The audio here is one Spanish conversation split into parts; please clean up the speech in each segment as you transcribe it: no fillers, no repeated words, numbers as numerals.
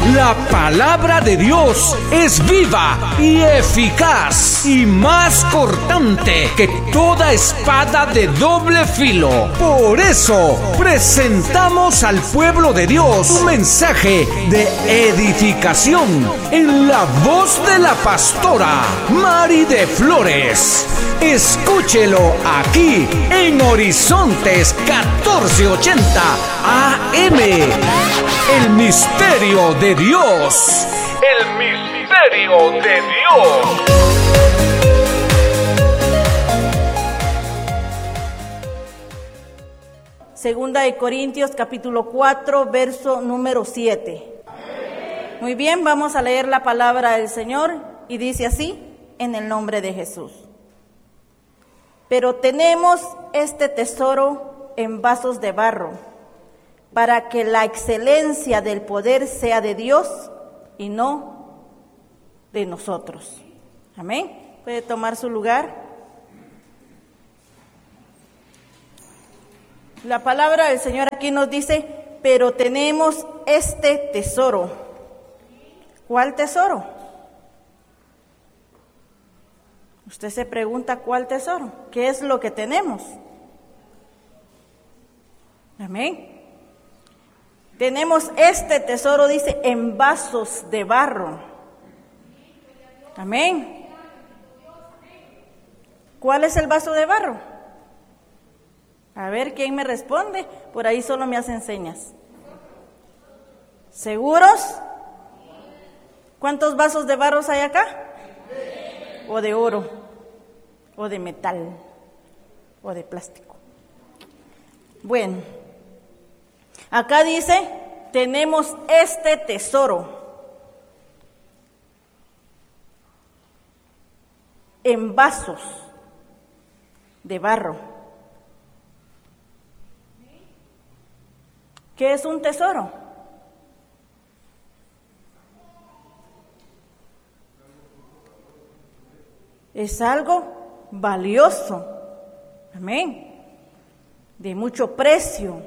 La palabra de Dios es viva y eficaz y más cortante que toda espada de doble filo. Por eso presentamos al pueblo de Dios un mensaje de edificación en la voz de la pastora Mari de Flores. Escúchelo aquí en Horizontes 1480 AM. El misterio de Dios. El misterio de Dios. Segunda de Corintios capítulo 4, verso número 7. Muy bien, vamos a leer la palabra del Señor y dice así, en el nombre de Jesús. Pero tenemos este tesoro en vasos de barro, para que la excelencia del poder sea de Dios y no de nosotros. Amén. ¿Puede tomar su lugar? La palabra del Señor aquí nos dice, pero tenemos este tesoro. ¿Cuál tesoro? Usted se pregunta, ¿cuál tesoro? ¿Qué es lo que tenemos? Amén. Tenemos este tesoro, dice, en vasos de barro. Amén. ¿Cuál es el vaso de barro? A ver, ¿quién me responde? Por ahí solo me hacen señas. ¿Seguros? ¿Cuántos vasos de barro hay acá? ¿O de oro? ¿O de metal? ¿O de plástico? Bueno, acá dice, tenemos este tesoro en vasos de barro. ¿Qué es un tesoro? Es algo valioso, amén, de mucho precio.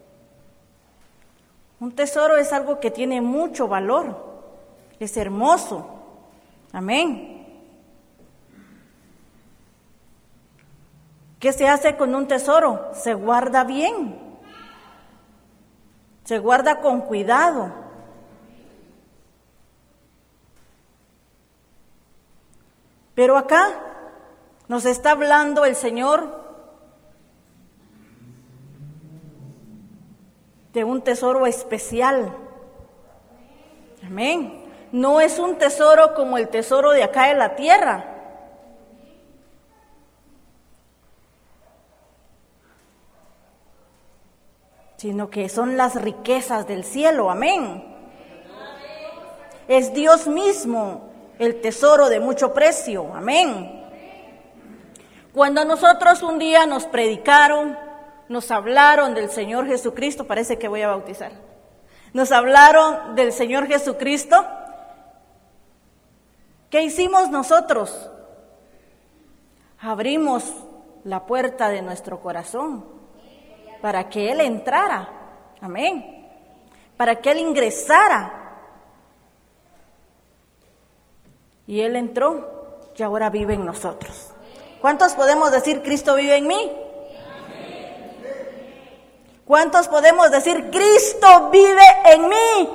Un tesoro es algo que tiene mucho valor, es hermoso, amén. ¿Qué se hace con un tesoro? Se guarda bien, se guarda con cuidado. Pero acá nos está hablando el Señor de un tesoro especial. Amén. No es un tesoro como el tesoro de acá de la tierra. Sino que son las riquezas del cielo. Amén. Es Dios mismo el tesoro de mucho precio. Amén. Cuando a nosotros un día nos predicaron, nos hablaron del Señor Jesucristo, parece que voy a bautizar. Nos hablaron del Señor Jesucristo. ¿Qué hicimos nosotros? Abrimos la puerta de nuestro corazón para que Él entrara. Amén. Para que Él ingresara. Y Él entró y ahora vive en nosotros. ¿Cuántos podemos decir Cristo vive en mí? ¿Cuántos podemos decir Cristo vive en mí?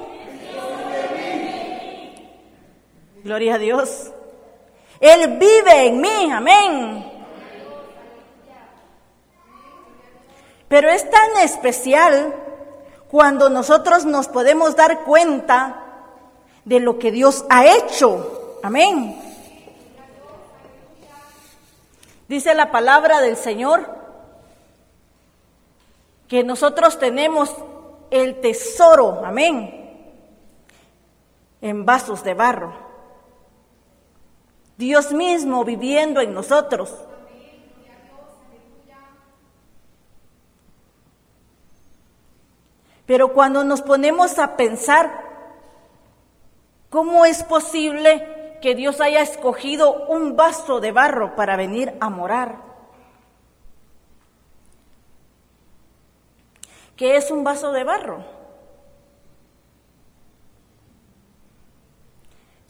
Gloria a Dios. Él vive en mí, amén. Pero es tan especial cuando nosotros nos podemos dar cuenta de lo que Dios ha hecho. Amén. Dice la palabra del Señor que nosotros tenemos el tesoro, amén, en vasos de barro. Dios mismo viviendo en nosotros. Pero cuando nos ponemos a pensar, ¿cómo es posible que Dios haya escogido un vaso de barro para venir a morar? ¿Qué es un vaso de barro?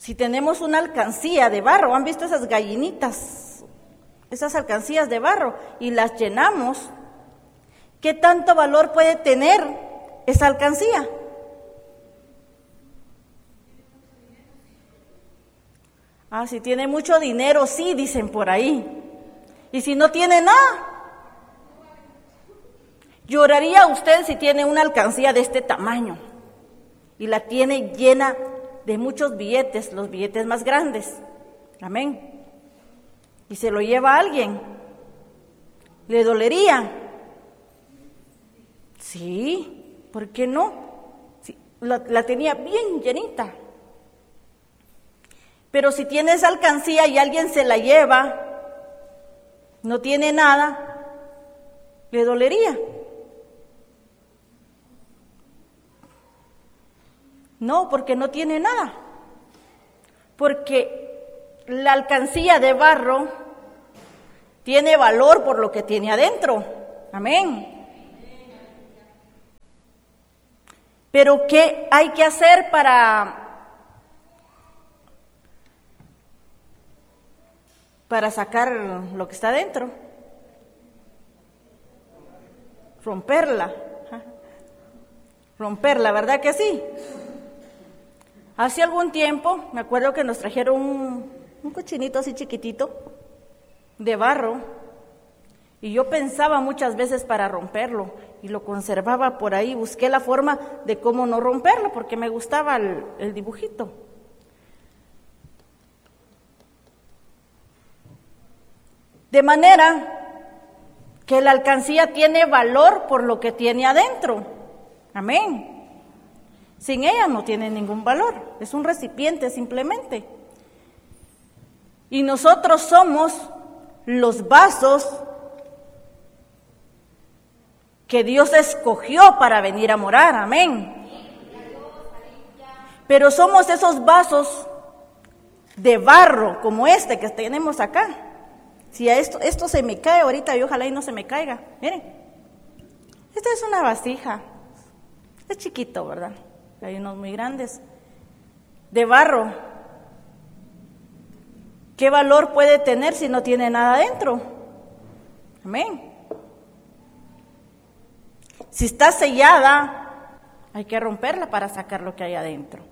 Si tenemos una alcancía de barro, ¿han visto esas gallinitas? Esas alcancías de barro, y las llenamos, ¿qué tanto valor puede tener esa alcancía? Ah, si tiene mucho dinero, sí, dicen por ahí. Y si no tiene nada, ¿lloraría usted si tiene una alcancía de este tamaño y la tiene llena de muchos billetes, los billetes más grandes? Amén. Y se lo lleva a alguien, ¿le dolería? Sí, ¿por qué no? Sí, la tenía bien llenita. Pero si tiene esa alcancía y alguien se la lleva, no tiene nada, ¿le dolería? No, porque no tiene nada. Porque la alcancía de barro tiene valor por lo que tiene adentro. Amén. Pero ¿qué hay que hacer para sacar lo que está adentro? Romperla. Romperla, ¿verdad que sí? Hace algún tiempo, me acuerdo que nos trajeron un cochinito así chiquitito, de barro, y yo pensaba muchas veces para romperlo, y lo conservaba por ahí, busqué la forma de cómo no romperlo, porque me gustaba el dibujito. De manera que la alcancía tiene valor por lo que tiene adentro. Amén. Sin ella no tiene ningún valor, es un recipiente simplemente. Y nosotros somos los vasos que Dios escogió para venir a morar. Amén. Pero somos esos vasos de barro como este que tenemos acá. Si a esto se me cae ahorita, y ojalá y no se me caiga. Miren, esta es una vasija. Es chiquito, ¿verdad? Hay unos muy grandes. De barro. ¿Qué valor puede tener si no tiene nada adentro? Amén. Si está sellada, hay que romperla para sacar lo que hay adentro.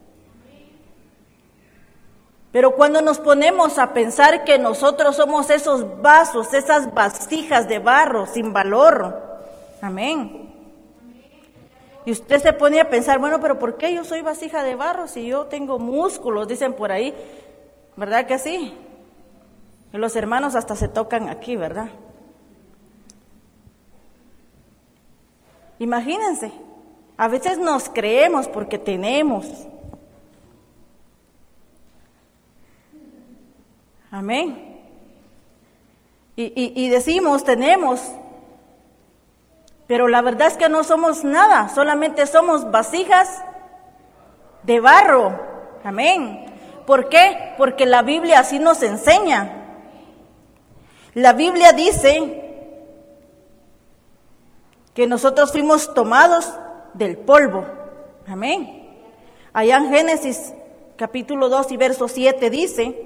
Pero cuando nos ponemos a pensar que nosotros somos esos vasos, esas vasijas de barro sin valor, amén. Y usted se pone a pensar, bueno, pero ¿por qué yo soy vasija de barro si yo tengo músculos? Dicen por ahí, ¿verdad que sí? Y los hermanos hasta se tocan aquí, ¿verdad? Imagínense, a veces nos creemos porque tenemos. Amén. Y decimos, tenemos, pero la verdad es que no somos nada, solamente somos vasijas de barro. Amén. ¿Por qué? Porque la Biblia así nos enseña. La Biblia dice que nosotros fuimos tomados del polvo. Amén. Allá en Génesis capítulo 2 y verso 7 dice: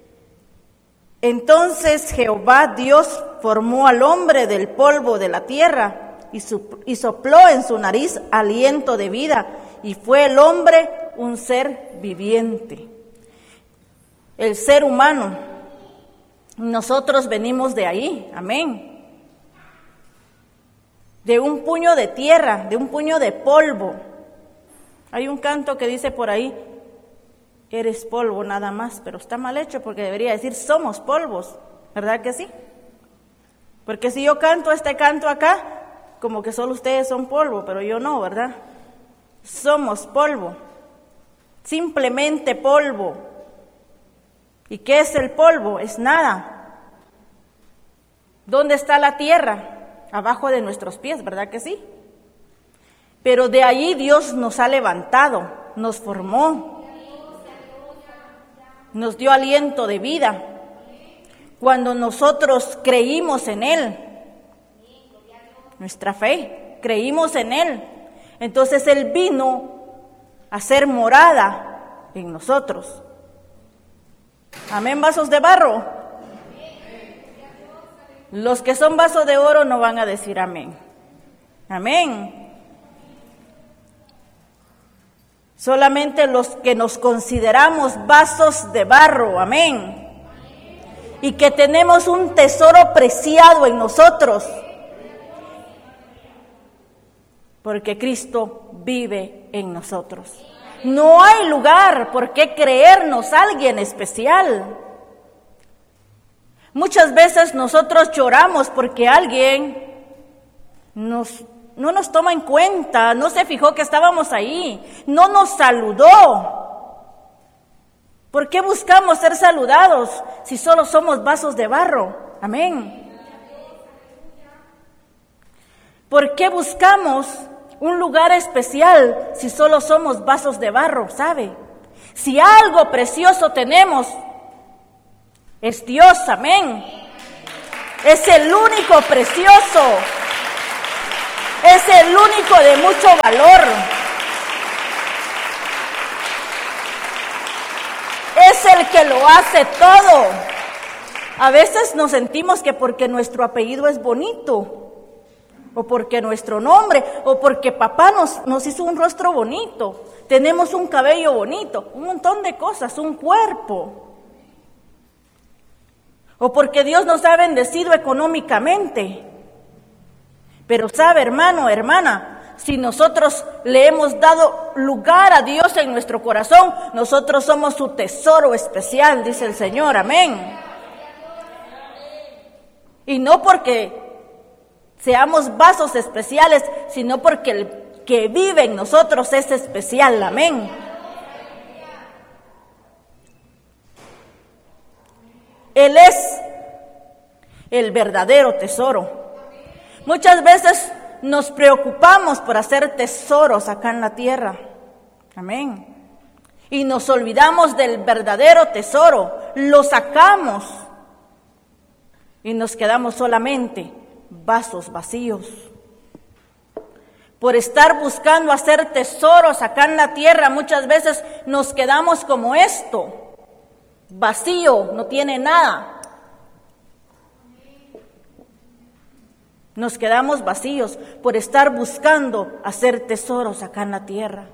entonces Jehová Dios formó al hombre del polvo de la tierra y sopló en su nariz aliento de vida, y fue el hombre un ser viviente. El ser humano, nosotros venimos de ahí, amén. De un puño de tierra, de un puño de polvo. Hay un canto que dice por ahí: eres polvo nada más, pero está mal hecho porque debería decir somos polvos, ¿verdad que sí? Porque si yo canto este canto acá, como que solo ustedes son polvo, pero yo no, ¿verdad? Somos polvo, simplemente polvo. ¿Y qué es el polvo? Es nada. ¿Dónde está la tierra? Abajo de nuestros pies, ¿verdad que sí? Pero de allí Dios nos ha levantado, nos formó, nos dio aliento de vida. Cuando nosotros creímos en Él, nuestra fe, creímos en Él, entonces Él vino a ser morada en nosotros. Amén, vasos de barro. Los que son vasos de oro no van a decir amén. Amén. Solamente los que nos consideramos vasos de barro, amén. Y que tenemos un tesoro preciado en nosotros. Porque Cristo vive en nosotros. No hay lugar por qué creernos alguien especial. Muchas veces nosotros lloramos porque alguien no nos toma en cuenta, no se fijó que estábamos ahí, no nos saludó. ¿Por qué buscamos ser saludados si solo somos vasos de barro? Amén. ¿Por qué buscamos un lugar especial si solo somos vasos de barro? ¿Sabe? Si algo precioso tenemos, es Dios, amén. Es el único precioso. Es el único de mucho valor. Es el que lo hace todo. A veces nos sentimos que porque nuestro apellido es bonito, o porque nuestro nombre, o porque papá nos hizo un rostro bonito, tenemos un cabello bonito, un montón de cosas, un cuerpo. O porque Dios nos ha bendecido económicamente. Pero sabe, hermano, hermana, si nosotros le hemos dado lugar a Dios en nuestro corazón, nosotros somos su tesoro especial, dice el Señor, amén. Y no porque seamos vasos especiales, sino porque el que vive en nosotros es especial, amén. Él es el verdadero tesoro. Muchas veces nos preocupamos por hacer tesoros acá en la tierra. Amén. Y nos olvidamos del verdadero tesoro. Lo sacamos y nos quedamos solamente vasos vacíos. Por estar buscando hacer tesoros acá en la tierra, muchas veces nos quedamos como esto. Vacío, no tiene nada. Nos quedamos vacíos por estar buscando hacer tesoros acá en la tierra.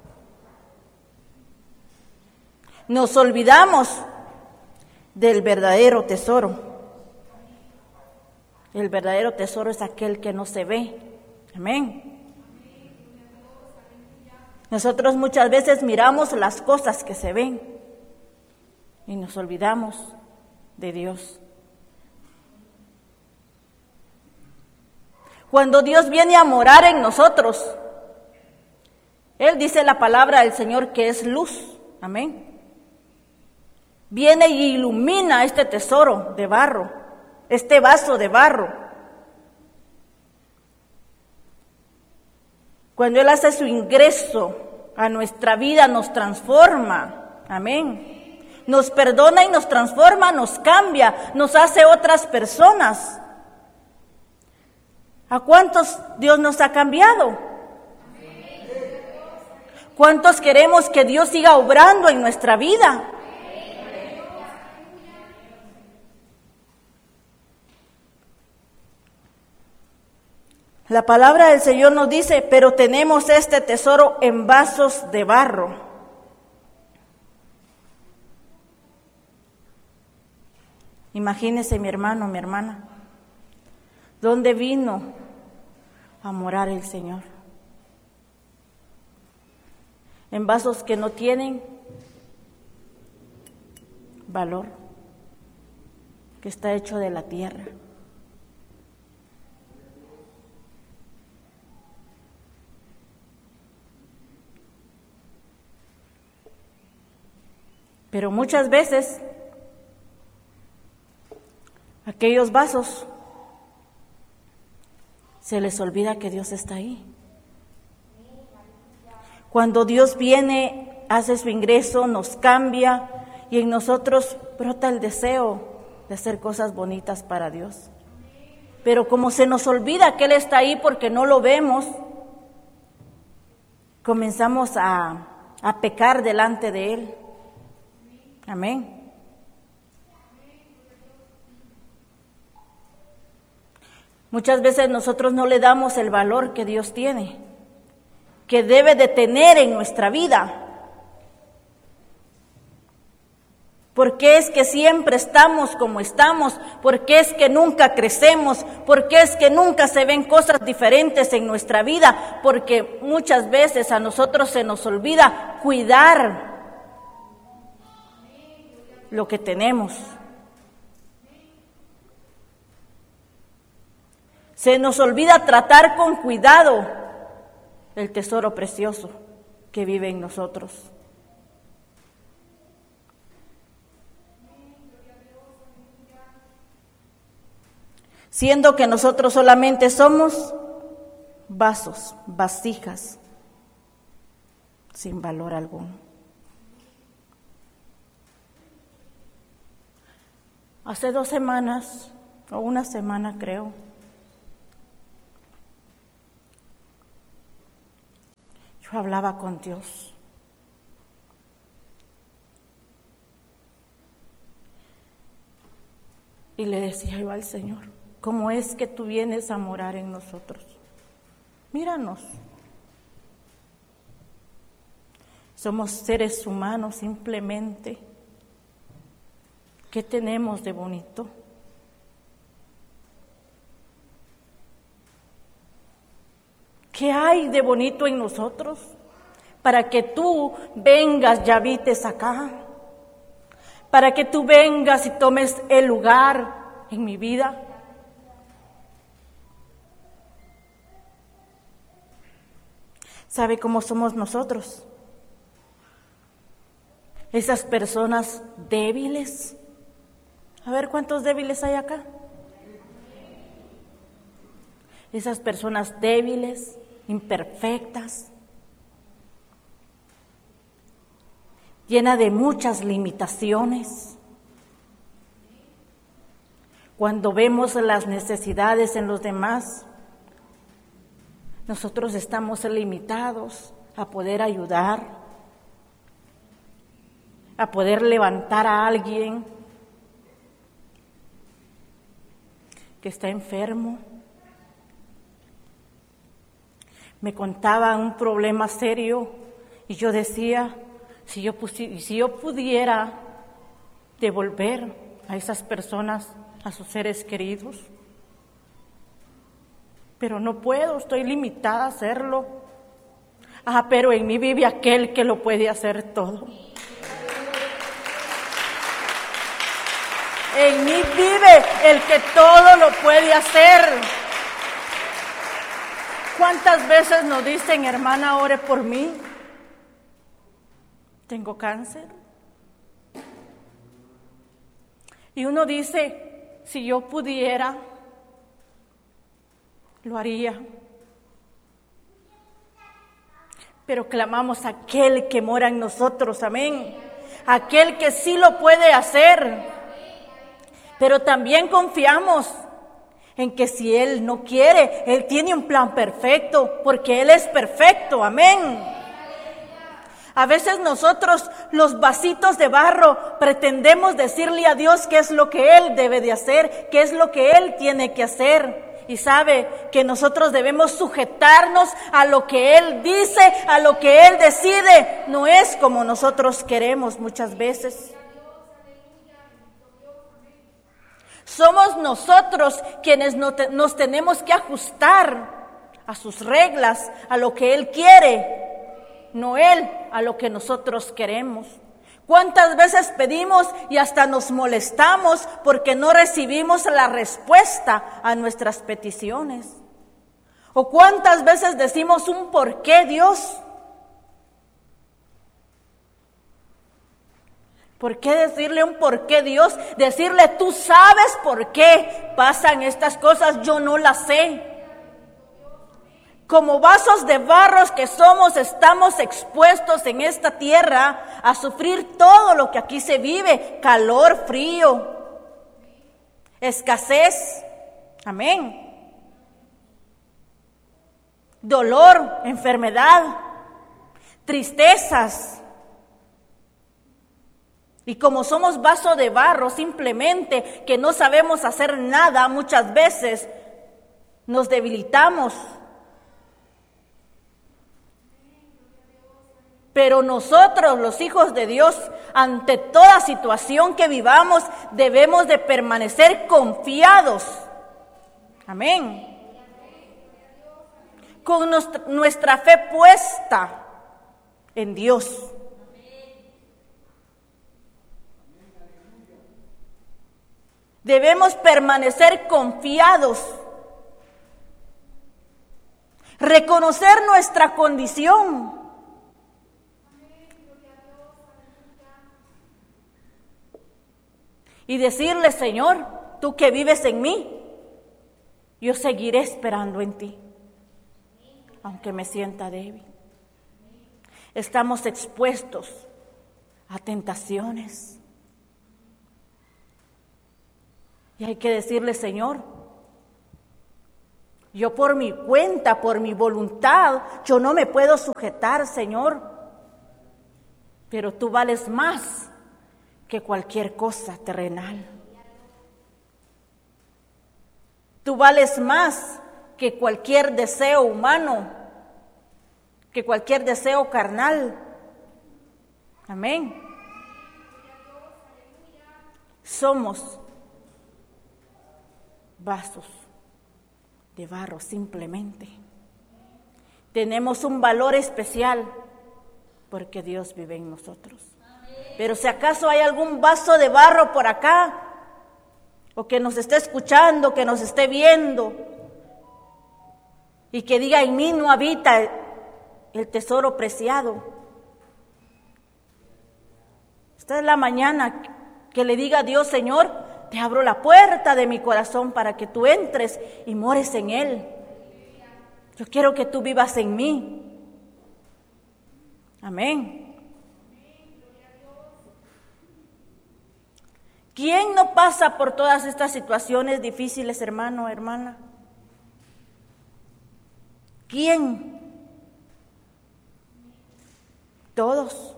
Nos olvidamos del verdadero tesoro. El verdadero tesoro es aquel que no se ve. Amén. Nosotros muchas veces miramos las cosas que se ven y nos olvidamos de Dios. Cuando Dios viene a morar en nosotros, Él dice la palabra del Señor que es luz, amén. Viene y ilumina este tesoro de barro, este vaso de barro. Cuando Él hace su ingreso a nuestra vida, nos transforma, amén. Nos perdona y nos transforma, nos cambia, nos hace otras personas. ¿A cuántos Dios nos ha cambiado? ¿Cuántos queremos que Dios siga obrando en nuestra vida? La palabra del Señor nos dice, pero tenemos este tesoro en vasos de barro. Imagínese, mi hermano, mi hermana, ¿dónde vino a morar el Señor? En vasos que no tienen valor, que está hecho de la tierra. Pero muchas veces aquellos vasos se les olvida que Dios está ahí. Cuando Dios viene, hace su ingreso, nos cambia y en nosotros brota el deseo de hacer cosas bonitas para Dios. Pero como se nos olvida que Él está ahí porque no lo vemos, comenzamos a pecar delante de Él. Amén. Muchas veces nosotros no le damos el valor que Dios tiene, que debe de tener en nuestra vida. ¿Por qué es que siempre estamos como estamos? ¿Por qué es que nunca crecemos? ¿Por qué es que nunca se ven cosas diferentes en nuestra vida? Porque muchas veces a nosotros se nos olvida cuidar lo que tenemos. Se nos olvida tratar con cuidado el tesoro precioso que vive en nosotros. Siendo que nosotros solamente somos vasos, vasijas, sin valor alguno. Hace 2 semanas, o 1 semana creo, yo hablaba con Dios. Y le decía yo al Señor, ¿cómo es que tú vienes a morar en nosotros? Míranos. Somos seres humanos simplemente. ¿Qué tenemos de bonito? ¿Qué hay de bonito en nosotros para que tú vengas y habites acá? Para que tú vengas y tomes el lugar en mi vida. ¿Sabe cómo somos nosotros? Esas personas débiles. A ver, ¿cuántos débiles hay acá? Esas personas débiles, imperfectas, llena de muchas limitaciones. Cuando vemos las necesidades en los demás, nosotros estamos limitados a poder ayudar, a poder levantar a alguien que está enfermo. Me contaban un problema serio y yo decía, si yo pudiera devolver a esas personas a sus seres queridos, pero no puedo, estoy limitada a hacerlo. Pero en mí vive aquel que lo puede hacer todo. En mí vive el que todo lo puede hacer. ¿Cuántas veces nos dicen, hermana, ore por mí? Tengo cáncer. Y uno dice, si yo pudiera, lo haría. Pero clamamos a aquel que mora en nosotros, amén. Aquel que sí lo puede hacer. Pero también confiamos en que si Él no quiere, Él tiene un plan perfecto, porque Él es perfecto, amén. A veces nosotros, los vasitos de barro, pretendemos decirle a Dios qué es lo que Él debe de hacer, qué es lo que Él tiene que hacer. Y sabe que nosotros debemos sujetarnos a lo que Él dice, a lo que Él decide. No es como nosotros queremos muchas veces. Somos nosotros quienes nos tenemos que ajustar a sus reglas, a lo que Él quiere, no Él a lo que nosotros queremos. ¿Cuántas veces pedimos y hasta nos molestamos porque no recibimos la respuesta a nuestras peticiones? ¿O cuántas veces decimos un por qué, Dios? ¿Por qué decirle un por qué, Dios? Decirle, tú sabes por qué pasan estas cosas, yo no las sé. Como vasos de barros que somos, estamos expuestos en esta tierra a sufrir todo lo que aquí se vive, calor, frío, escasez, amén, dolor, enfermedad, tristezas. Y como somos vaso de barro, simplemente que no sabemos hacer nada muchas veces, nos debilitamos. Pero nosotros, los hijos de Dios, ante toda situación que vivamos, debemos de permanecer confiados. Amén. Con nuestra fe puesta en Dios. Debemos permanecer confiados. Reconocer nuestra condición. Y decirle, Señor, tú que vives en mí, yo seguiré esperando en ti, aunque me sienta débil. Estamos expuestos a tentaciones. Y hay que decirle, Señor, yo por mi cuenta, por mi voluntad, yo no me puedo sujetar, Señor, pero tú vales más que cualquier cosa terrenal. Tú vales más que cualquier deseo humano, que cualquier deseo carnal. Amén. Somos vasos de barro simplemente. Tenemos un valor especial porque Dios vive en nosotros. Pero si acaso hay algún vaso de barro por acá, o que nos esté escuchando, que nos esté viendo, y que diga, en mí no habita el tesoro preciado. Esta es la mañana que le diga a Dios, Señor, te abro la puerta de mi corazón para que tú entres y mores en él. Yo quiero que tú vivas en mí. Amén. ¿Quién no pasa por todas estas situaciones difíciles, hermano, hermana? ¿Quién? Todos.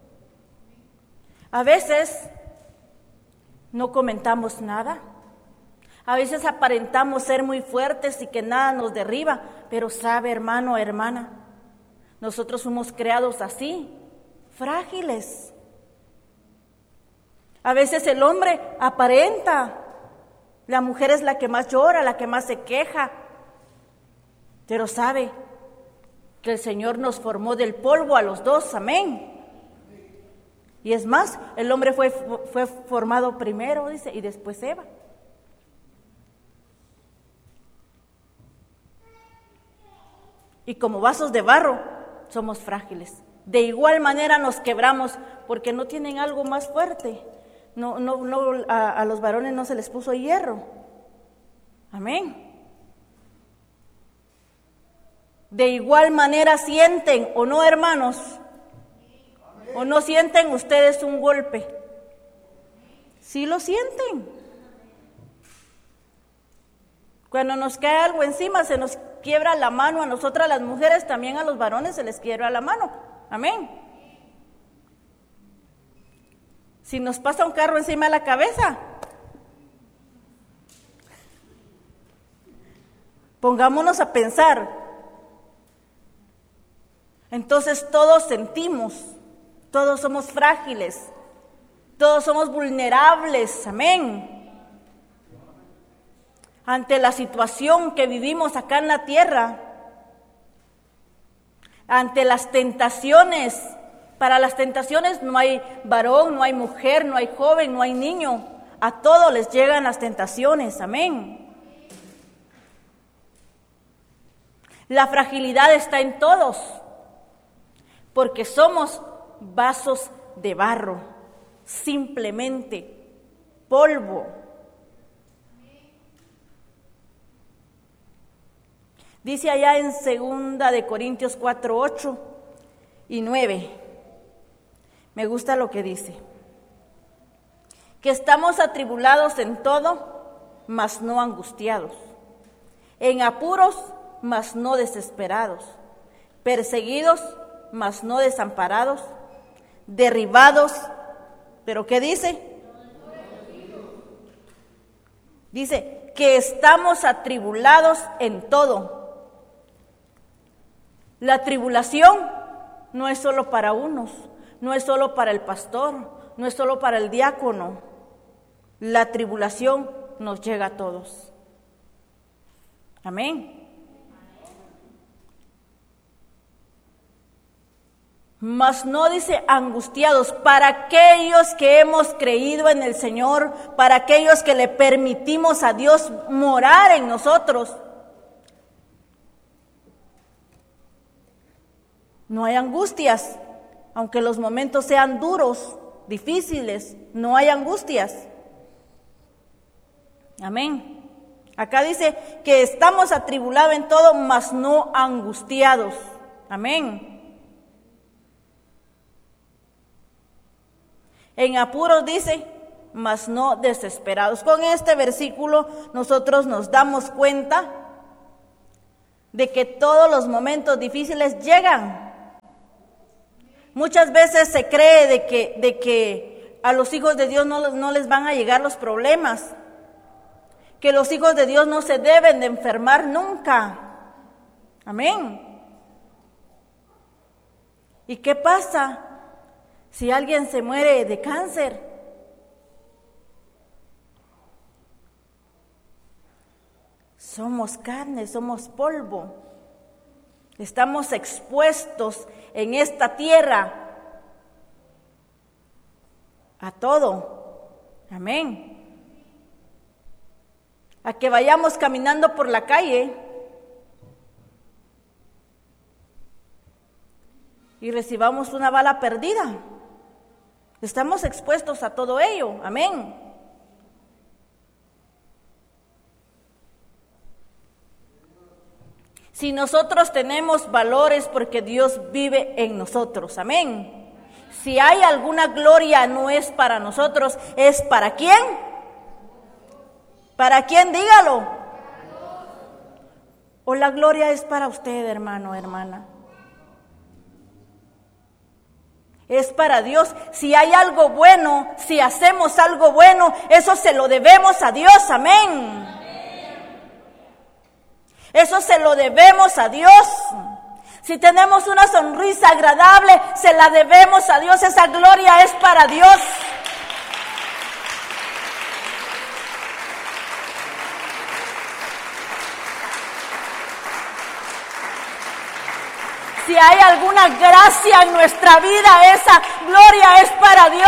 A veces no comentamos nada. A veces aparentamos ser muy fuertes y que nada nos derriba. Pero sabe, hermano, hermana, nosotros fuimos creados así, frágiles. A veces el hombre aparenta, la mujer es la que más llora, la que más se queja, pero sabe que el Señor nos formó del polvo a los dos, amén. Y es más, el hombre fue formado primero, dice, y después Eva. Y como vasos de barro, somos frágiles. De igual manera nos quebramos porque no tienen algo más fuerte. No, a los varones no se les puso hierro. Amén. De igual manera sienten, ¿o no, hermanos? ¿O no sienten ustedes un golpe? Sí lo sienten. Cuando nos cae algo encima, se nos quiebra la mano. A nosotras las mujeres, también a los varones se les quiebra la mano. Amén. Si nos pasa un carro encima de la cabeza, pongámonos a pensar. Entonces todos sentimos, todos somos frágiles, todos somos vulnerables, amén. Ante la situación que vivimos acá en la tierra, ante las tentaciones. Para las tentaciones no hay varón, no hay mujer, no hay joven, no hay niño. A todos les llegan las tentaciones, amén. La fragilidad está en todos, porque somos vasos de barro, simplemente polvo. Dice allá en 2 Corintios 4, 8 y 9. Me gusta lo que dice. Que estamos atribulados en todo, mas no angustiados. En apuros, mas no desesperados. Perseguidos, mas no desamparados. Derribados. ¿Pero qué dice? Dice, que estamos atribulados en todo. La tribulación no es solo para unos, no es solo para el pastor, no es solo para el diácono. La tribulación nos llega a todos. Amén. Mas no dice angustiados, para aquellos que hemos creído en el Señor, para aquellos que le permitimos a Dios morar en nosotros. No hay angustias, aunque los momentos sean duros, difíciles, no hay angustias. Amén. Acá dice que estamos atribulados en todo, mas no angustiados. Amén. En apuros dice, mas no desesperados. Con este versículo nosotros nos damos cuenta de que todos los momentos difíciles llegan. Muchas veces se cree de que a los hijos de Dios no les van a llegar los problemas, que los hijos de Dios no se deben de enfermar nunca. Amén. ¿Y qué pasa si alguien se muere de cáncer? Somos carne, somos polvo. Estamos expuestos en esta tierra a todo. Amén. A que vayamos caminando por la calle y recibamos una bala perdida. Estamos expuestos a todo ello. Amén. Si nosotros tenemos valores porque Dios vive en nosotros. Amén. Si hay alguna gloria, no es para nosotros, ¿es para quién? ¿Para quién? Dígalo. ¿O la gloria es para usted, hermano, hermana? Es para Dios. Si hay algo bueno, si hacemos algo bueno, eso se lo debemos a Dios. Amén. Eso se lo debemos a Dios. Si tenemos una sonrisa agradable, se la debemos a Dios. Esa gloria es para Dios. Si hay alguna gracia en nuestra vida, esa gloria es para Dios.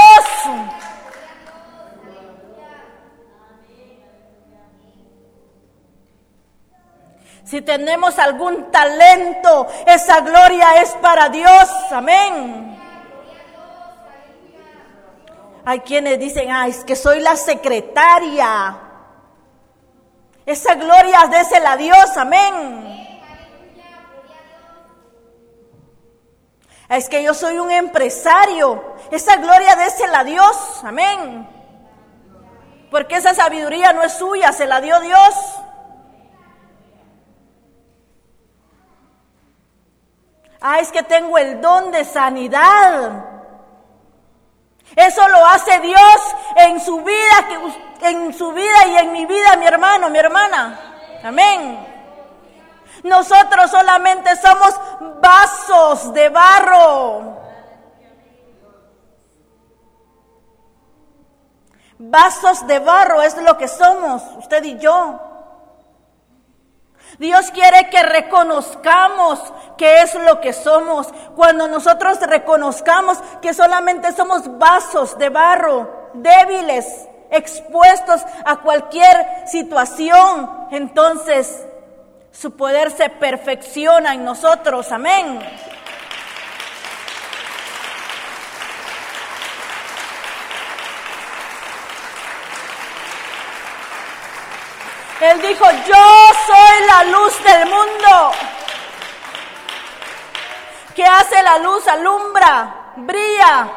Si tenemos algún talento, esa gloria es para Dios. Amén. Hay quienes dicen, es que soy la secretaria. Esa gloria désela a Dios. Amén. Es que yo soy un empresario. Esa gloria désela a Dios. Amén. Porque esa sabiduría no es suya, se la dio Dios. Es que tengo el don de sanidad. Eso lo hace Dios en su vida y en mi vida, mi hermano, mi hermana. Amén. Nosotros solamente somos vasos de barro. Vasos de barro es lo que somos, usted y yo. Dios quiere que reconozcamos qué es lo que somos. Cuando nosotros reconozcamos que solamente somos vasos de barro, débiles, expuestos a cualquier situación, entonces su poder se perfecciona en nosotros. Amén. Él dijo, yo soy la luz del mundo. ¿Qué hace la luz? Alumbra, brilla.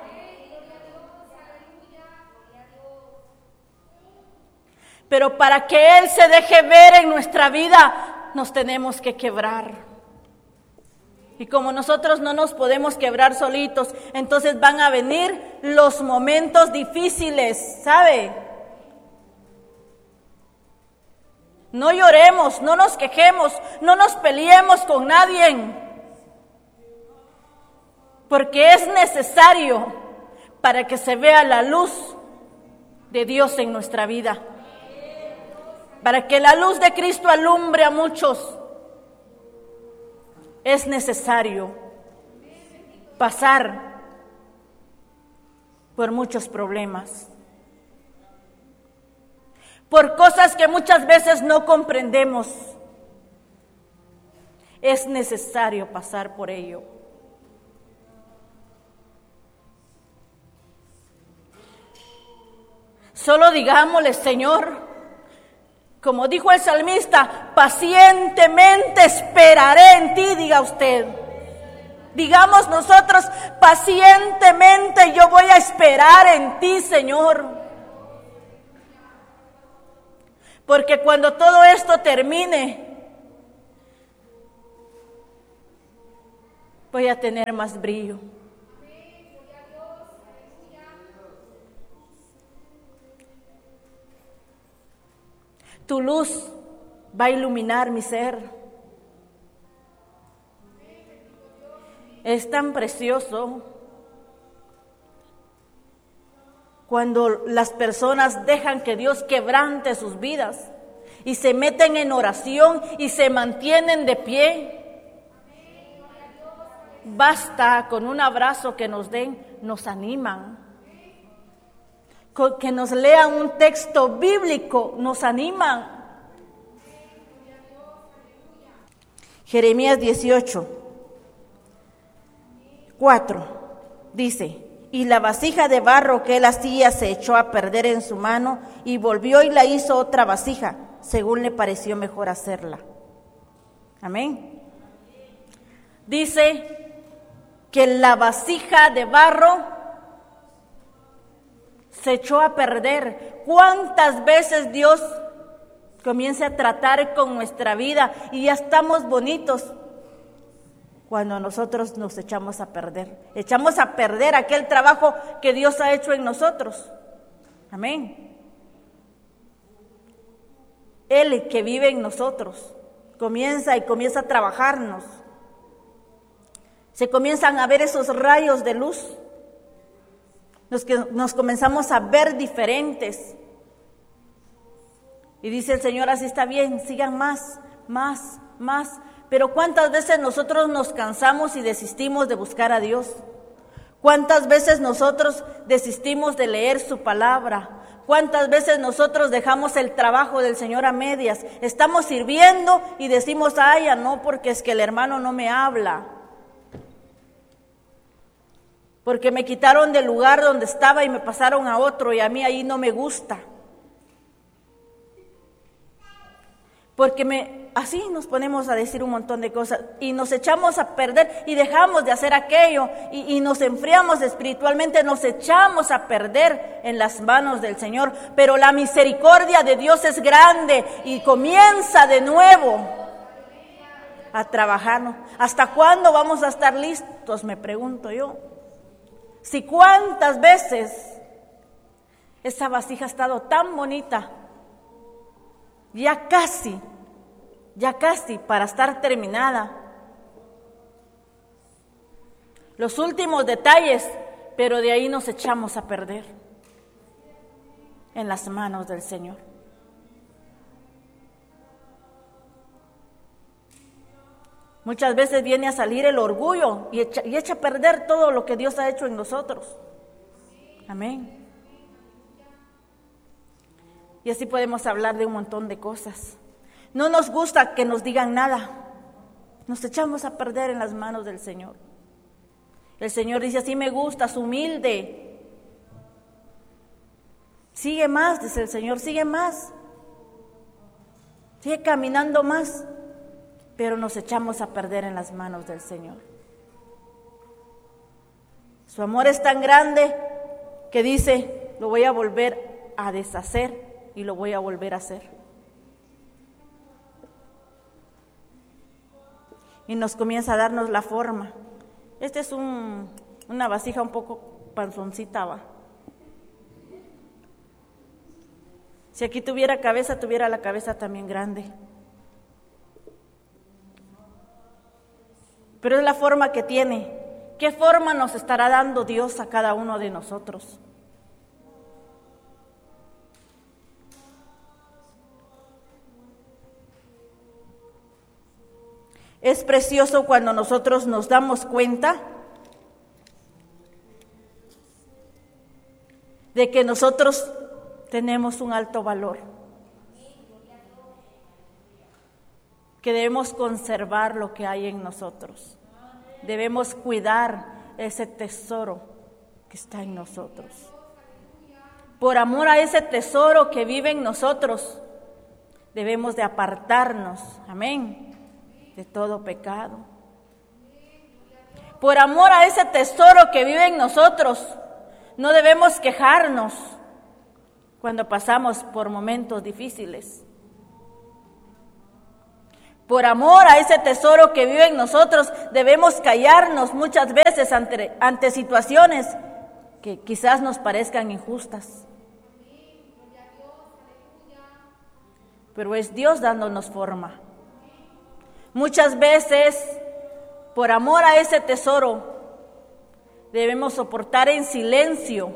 Pero para que Él se deje ver en nuestra vida, nos tenemos que quebrar. Y como nosotros no nos podemos quebrar solitos, entonces van a venir los momentos difíciles, ¿sabe? No lloremos, no nos quejemos, no nos peleemos con nadie, porque es necesario para que se vea la luz de Dios en nuestra vida, para que la luz de Cristo alumbre a muchos. Es necesario pasar por muchos problemas, por cosas que muchas veces no comprendemos. Es necesario pasar por ello. Solo digámosle, Señor, como dijo el salmista, pacientemente esperaré en ti, diga usted. Digamos nosotros, pacientemente yo voy a esperar en ti, Señor. Porque cuando todo esto termine, voy a tener más brillo. Tu luz va a iluminar mi ser. Es tan precioso cuando las personas dejan que Dios quebrante sus vidas y se meten en oración y se mantienen de pie. Basta con un abrazo que nos den, nos animan. Con que nos lean un texto bíblico, nos animan. Jeremías 18:4 dice: y la vasija de barro que él hacía se echó a perder en su mano, y volvió y la hizo otra vasija, según le pareció mejor hacerla. Amén. Dice que la vasija de barro se echó a perder. ¿Cuántas veces Dios comienza a tratar con nuestra vida y ya estamos bonitos? Cuando nosotros nos echamos a perder aquel trabajo que Dios ha hecho en nosotros. Amén. Él que vive en nosotros comienza a trabajarnos. Se comienzan a ver esos rayos de luz. Nos comenzamos a ver diferentes. Y dice el Señor, así está bien, sigan más. Pero ¿cuántas veces nosotros nos cansamos y desistimos de buscar a Dios? ¿Cuántas veces nosotros desistimos de leer su palabra? ¿Cuántas veces nosotros dejamos el trabajo del Señor a medias? Estamos sirviendo y decimos, ay, ya no, porque es que el hermano no me habla. Porque me quitaron del lugar donde estaba y me pasaron a otro y a mí ahí no me gusta. Porque así nos ponemos a decir un montón de cosas y nos echamos a perder y dejamos de hacer aquello y nos enfriamos espiritualmente, nos echamos a perder en las manos del Señor. Pero la misericordia de Dios es grande y comienza de nuevo a trabajarnos. ¿Hasta cuándo vamos a estar listos? Me pregunto yo. Si cuántas veces esa vasija ha estado tan bonita, ya casi para estar terminada. Los últimos detalles, pero de ahí nos echamos a perder en las manos del Señor. Muchas veces viene a salir el orgullo y echa a perder todo lo que Dios ha hecho en nosotros. Amén. Y así podemos hablar de un montón de cosas. No nos gusta que nos digan nada. Nos echamos a perder en las manos del Señor. El Señor dice, así me gustas, humilde. Sigue más, dice el Señor, sigue más. Sigue caminando más. Pero nos echamos a perder en las manos del Señor. Su amor es tan grande que dice, lo voy a volver a deshacer y lo voy a volver a hacer. Y nos comienza a darnos la forma. Esta es una vasija un poco panzoncita, va. Si aquí tuviera cabeza, tuviera la cabeza también grande. Pero es la forma que tiene. ¿Qué forma nos estará dando Dios a cada uno de nosotros? Es precioso cuando nosotros nos damos cuenta de que nosotros tenemos un alto valor, que debemos conservar lo que hay en nosotros, debemos cuidar ese tesoro que está en nosotros. Por amor a ese tesoro que vive en nosotros, debemos de apartarnos, amén, de todo pecado. Por amor a ese tesoro que vive en nosotros, no debemos quejarnos cuando pasamos por momentos difíciles. Por amor a ese tesoro que vive en nosotros, debemos callarnos muchas veces ante situaciones que quizás nos parezcan injustas. Pero es Dios dándonos forma. Muchas veces, por amor a ese tesoro, debemos soportar en silencio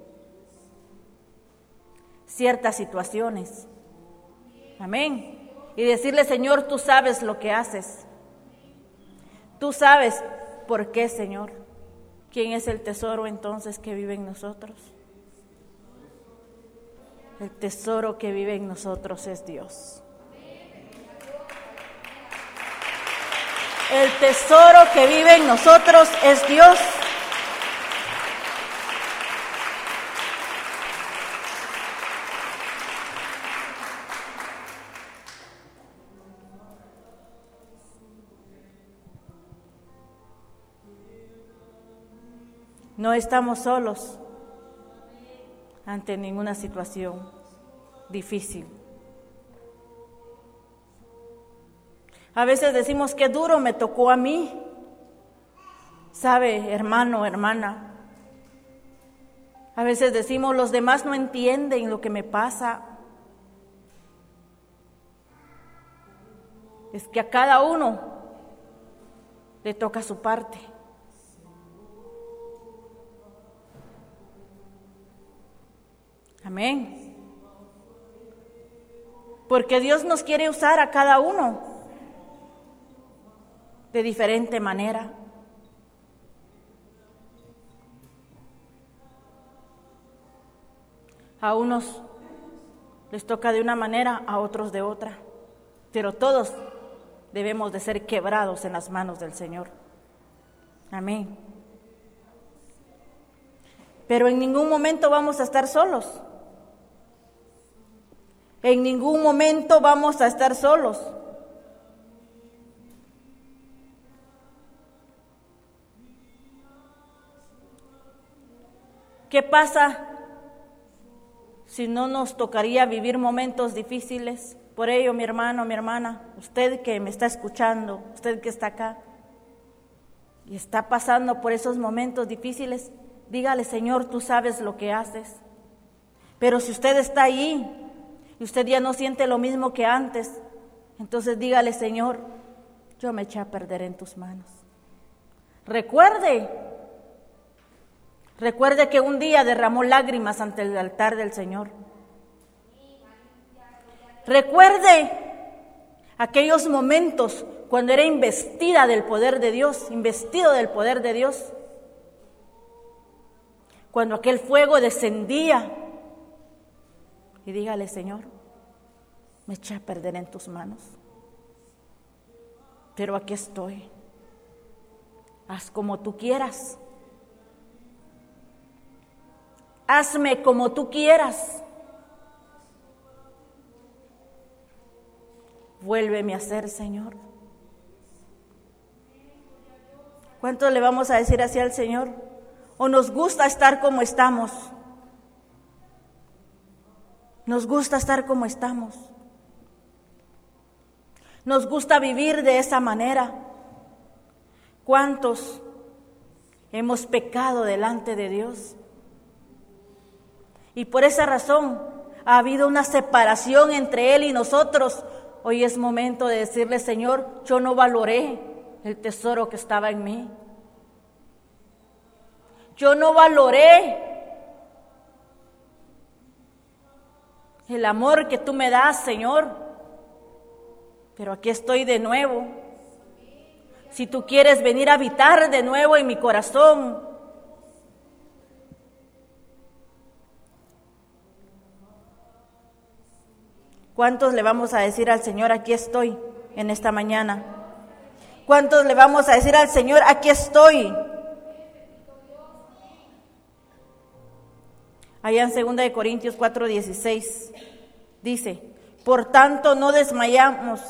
ciertas situaciones. Amén. Y decirle, Señor, tú sabes lo que haces. Tú sabes por qué, Señor. ¿Quién es el tesoro entonces que vive en nosotros? El tesoro que vive en nosotros es Dios. El tesoro que vive en nosotros es Dios. No estamos solos ante ninguna situación difícil. A veces decimos, qué duro me tocó a mí. ¿Sabe, hermano, hermana? A veces decimos, los demás no entienden lo que me pasa. Es que a cada uno le toca su parte. Amén. Porque Dios nos quiere usar a cada uno de diferente manera. A unos les toca de una manera, a otros de otra. Pero todos debemos de ser quebrados en las manos del Señor. Amén. Pero en ningún momento vamos a estar solos. En ningún momento vamos a estar solos. ¿Qué pasa si no nos tocaría vivir momentos difíciles? Por ello, mi hermano, mi hermana, usted que me está escuchando, usted que está acá y está pasando por esos momentos difíciles, dígale, Señor, tú sabes lo que haces. Pero si usted está ahí y usted ya no siente lo mismo que antes, entonces dígale, Señor, yo me eché a perder en tus manos. Recuerde que un día derramó lágrimas ante el altar del Señor. Recuerde aquellos momentos cuando era investida del poder de Dios, investido del poder de Dios. Cuando aquel fuego descendía. Y dígale, Señor, me eché a perder en tus manos. Pero aquí estoy. Haz como tú quieras. Hazme como tú quieras. Vuélveme a hacer, Señor. ¿Cuánto le vamos a decir así al Señor? ¿O nos gusta estar como estamos? Nos gusta estar como estamos. Nos gusta vivir de esa manera. ¿Cuántos hemos pecado delante de Dios? Y por esa razón, Ha habido una separación entre Él y nosotros. Hoy es momento de decirle: Señor, yo no valoré el tesoro que estaba en mí. Yo no valoré el amor que tú me das, Señor. Pero aquí estoy de nuevo. Si tú quieres venir a habitar de nuevo en mi corazón, ¿cuántos le vamos a decir al Señor: aquí estoy en esta mañana? ¿Cuántos le vamos a decir al Señor: aquí estoy? Allá en 2 Corintios 4:16 dice: por tanto no desmayamos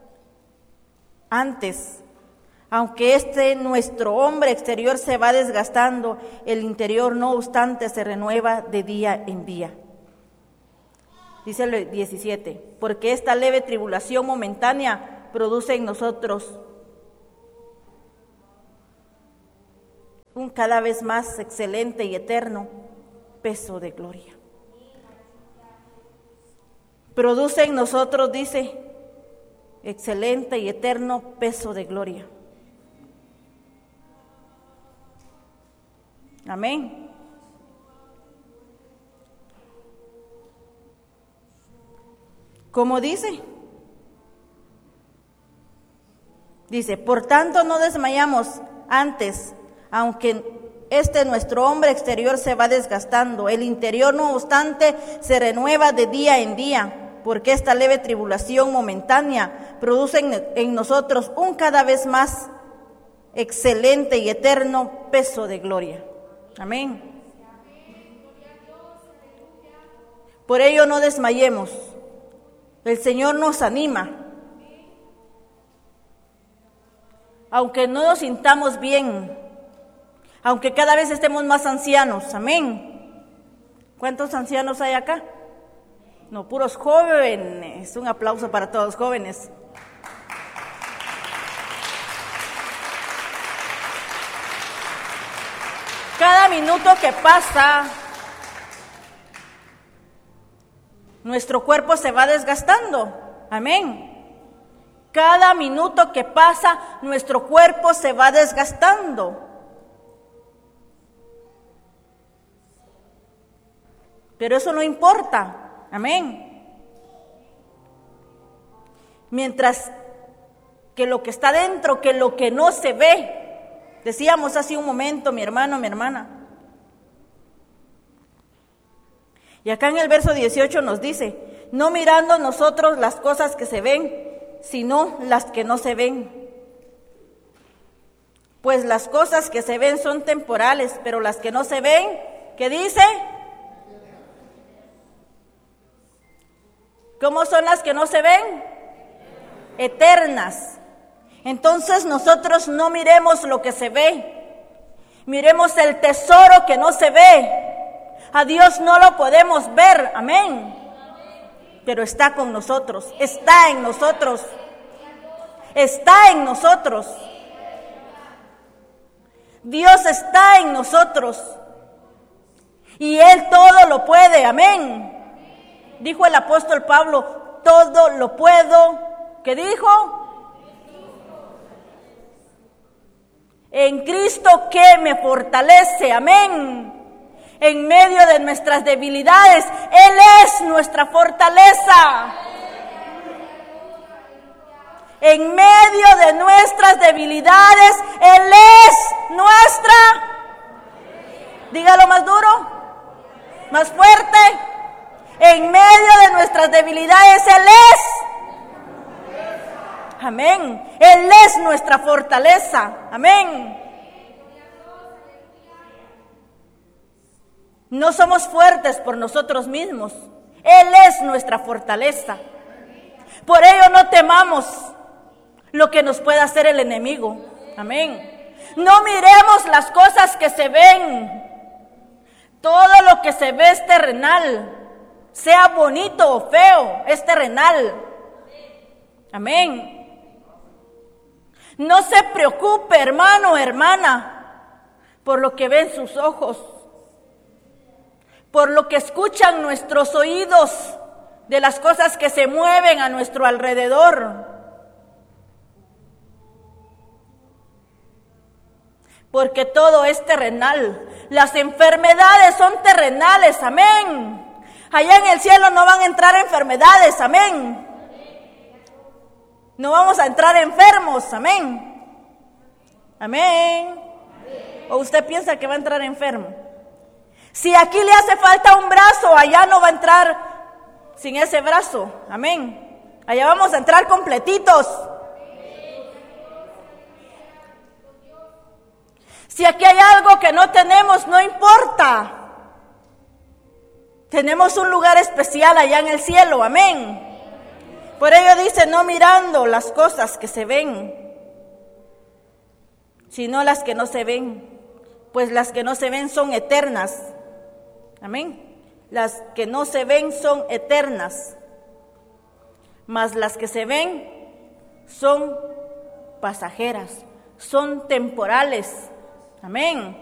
antes, aunque nuestro hombre exterior se va desgastando, el interior no obstante se renueva de día en día. Dice el 17: porque esta leve tribulación momentánea produce en nosotros un cada vez más excelente y eterno peso de gloria. Produce en nosotros, dice, excelente y eterno peso de gloria. Amén. ¿Cómo dice? Dice: por tanto no desmayamos antes, aunque nuestro hombre exterior se va desgastando, el interior no obstante se renueva de día en día, porque esta leve tribulación momentánea produce en nosotros un cada vez más excelente y eterno peso de gloria. Amén. Por ello no desmayemos. El Señor nos anima. Aunque no nos sintamos bien, aunque cada vez estemos más ancianos, amén. ¿Cuántos ancianos hay acá? No, puros jóvenes. Un aplauso para todos los jóvenes. Cada minuto que pasa, nuestro cuerpo se va desgastando, amén. Cada minuto que pasa, nuestro cuerpo se va desgastando. Pero eso no importa, amén. Mientras que lo que está dentro, que lo que no se ve, decíamos hace un momento, mi hermano, mi hermana. Y acá en el verso 18 nos dice: no mirando nosotros las cosas que se ven, sino las que no se ven. Pues las cosas que se ven son temporales, pero las que no se ven, ¿qué dice? ¿Cómo son las que no se ven? Eternas. Entonces nosotros no miremos lo que se ve, miremos el tesoro que no se ve. A Dios no lo podemos ver, amén. Pero está con nosotros, está en nosotros, está en nosotros. Dios está en nosotros y Él todo lo puede, amén. Dijo el apóstol Pablo: todo lo puedo, ¿qué dijo? En Cristo que me fortalece, amén. En medio de nuestras debilidades, Él es nuestra fortaleza. En medio de nuestras debilidades, Él es nuestra. Dígalo más duro, más fuerte. En medio de nuestras debilidades, Él es. Amén. Él es nuestra fortaleza. Amén. No somos fuertes por nosotros mismos. Él es nuestra fortaleza. Por ello no temamos lo que nos pueda hacer el enemigo. Amén. No miremos las cosas que se ven. Todo lo que se ve es terrenal. Sea bonito o feo, es terrenal. Amén. No se preocupe, hermano o hermana, por lo que ven sus ojos. por lo que escuchan nuestros oídos de las cosas que se mueven a nuestro alrededor. Porque todo es terrenal. Las enfermedades son terrenales, amén. Allá en el cielo no van a entrar enfermedades, amén. No vamos a entrar enfermos, amén. Amén. ¿O usted piensa que va a entrar enfermo? Si aquí le hace falta un brazo, allá no va a entrar sin ese brazo, amén. Allá vamos a entrar completitos. Si aquí hay algo que no tenemos, no importa. Tenemos un lugar especial allá en el cielo, amén. Por ello dice, no mirando las cosas que se ven, sino las que no se ven, pues las que no se ven son eternas. Amén. Las que no se ven son eternas, mas las que se ven son pasajeras, son temporales. Amén.